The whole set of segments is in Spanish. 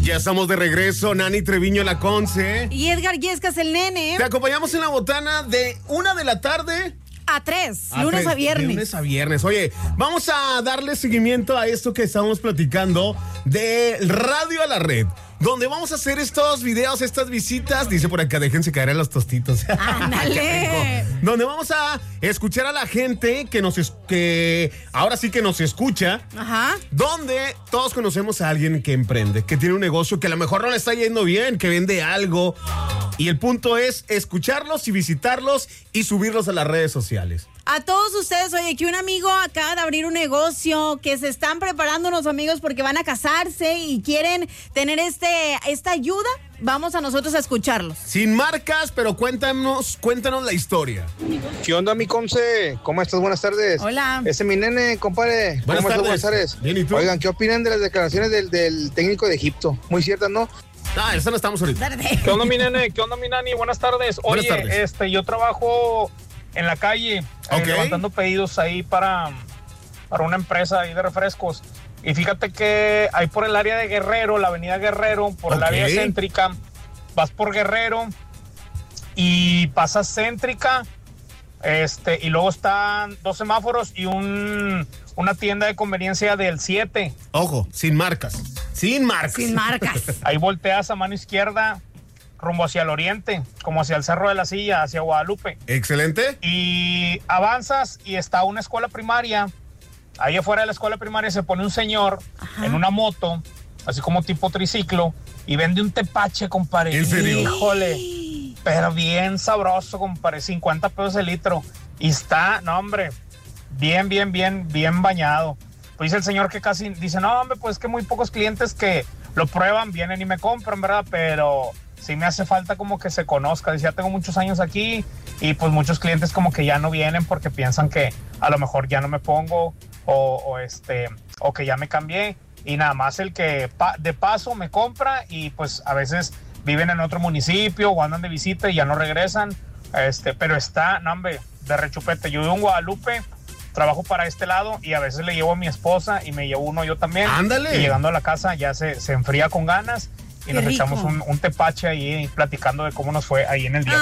Ya estamos de regreso, Nani Treviño, la Conce. Y Edgar Yescas, el nene. Te acompañamos en la botana de 1 de la tarde a 3, lunes a viernes. Lunes a viernes. Oye, vamos a darle seguimiento a esto que estábamos platicando de Radio a la Red, donde vamos a hacer estos videos, estas visitas. Dice por acá, déjense caer a los tostitos. ¡Ándale! Donde vamos a escuchar a la gente que ahora sí que nos escucha. Ajá. Donde todos conocemos a alguien que emprende, que tiene un negocio que a lo mejor no le está yendo bien, que vende algo. Y el punto es escucharlos y visitarlos y subirlos a las redes sociales. A todos ustedes, oye, que un amigo acaba de abrir un negocio, que se están preparando unos amigos porque van a casarse y quieren tener esta ayuda, vamos a nosotros a escucharlos. Sin marcas, pero cuéntanos la historia. ¿Qué onda, mi Conce? ¿Cómo estás? Buenas tardes. Hola. Ese es mi nene, compadre. Buenas tardes. Buenas tardes. Bien, ¿y tú? Oigan, ¿qué opinan de las declaraciones del técnico de Egipto? Muy ciertas, ¿no? Ah, eso no estamos ahorita. ¿Qué onda, mi nene? ¿Qué onda, mi nani? Buenas tardes. Oye, Buenas tardes. Yo trabajo en la calle, levantando pedidos ahí para una empresa ahí de refrescos. Y fíjate que ahí por el área de Guerrero, la avenida Guerrero, por el área céntrica, vas por Guerrero y pasas céntrica, y luego están 2 semáforos y una tienda de conveniencia del 7. Ojo, sin marcas. Sin marcas. Sin marcas. Ahí volteas a mano izquierda, rumbo hacia el oriente, como hacia el Cerro de la Silla, hacia Guadalupe. Excelente. Y avanzas y está una escuela primaria. Ahí afuera de la escuela primaria se pone un señor en una moto, así como tipo triciclo, y vende un tepache, compadre. ¿En serio? Híjole, pero bien sabroso, compadre, 50 pesos el litro. Y está, no, hombre, bien bañado. Pues dice el señor que casi, dice, no, hombre, pues que muy pocos clientes que lo prueban, vienen y me compran, ¿verdad? Pero sí me hace falta como que se conozca. Dice, ya tengo muchos años aquí y pues muchos clientes como que ya no vienen porque piensan que a lo mejor ya no me pongo o que ya me cambié, y nada más el que de paso me compra y pues a veces viven en otro municipio o andan de visita y ya no regresan, pero está, no, hombre, de rechupete. Yo vivo en Guadalupe, trabajo para este lado y a veces le llevo a mi esposa y me llevo uno yo también. ¡Ándale! Y llegando a la casa ya se enfría con ganas y nos echamos un tepache ahí platicando de cómo nos fue ahí en el día.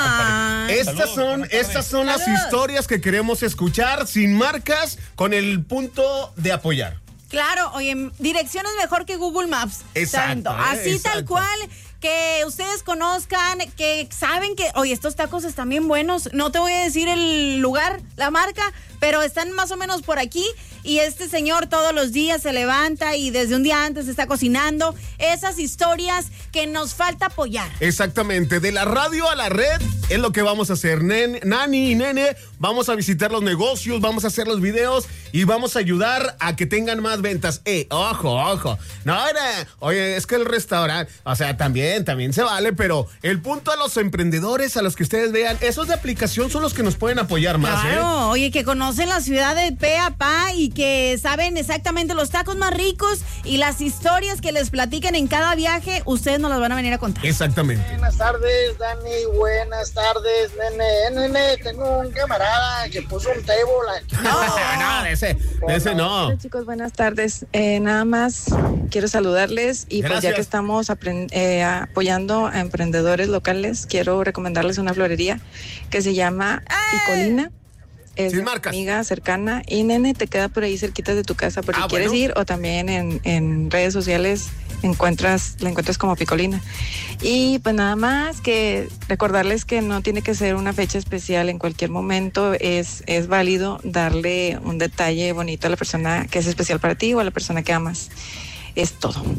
Estas son las historias que queremos escuchar, sin marcas, con el punto de apoyar. Claro, oye, direcciones mejor que Google Maps. Exacto. Así exacto. tal cual, que ustedes conozcan, que saben que, oye, estos tacos están bien buenos. No te voy a decir el lugar, la marca, pero están más o menos por aquí. Y este señor todos los días se levanta y desde un día antes está cocinando. Esas historias que nos falta apoyar. Exactamente, de la radio a la red es lo que vamos a hacer. Nani y nene, vamos a visitar los negocios, vamos a hacer los videos y vamos a ayudar a que tengan más ventas. Ojo. No, oye, es que el restaurante, o sea, también se vale, pero el punto a los emprendedores, a los que ustedes vean, esos de aplicación son los que nos pueden apoyar más. Claro, oye, que conocen la ciudad de pe a pa y que saben exactamente los tacos más ricos y las historias que les platican en cada viaje, ustedes nos las van a venir a contar. Exactamente. Buenas tardes, Dani, buenas tardes, nene, tengo un camarada que puso un table. No, de ese no. Hola, chicos, buenas tardes. Nada más quiero saludarles y pues ya que estamos apoyando a emprendedores locales, quiero recomendarles una florería que se llama Picolina. Es sin marcas. Amiga cercana y nene, te queda por ahí cerquita de tu casa porque quieres ir, o también en redes sociales la encuentras como Picolina. Y pues nada más que recordarles que no tiene que ser una fecha especial, en cualquier momento es válido darle un detalle bonito a la persona que es especial para ti o a la persona que amas. Es todo.